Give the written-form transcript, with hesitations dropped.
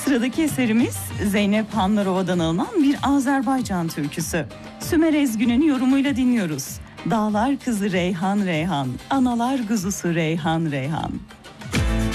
Sıradaki eserimiz Zeynep Hanlarova'dan alınan bir Azerbaycan türküsü. Sümer Ezgün'ün yorumuyla dinliyoruz. Dağlar kızı Reyhan Reyhan, analar kuzusu Reyhan Reyhan.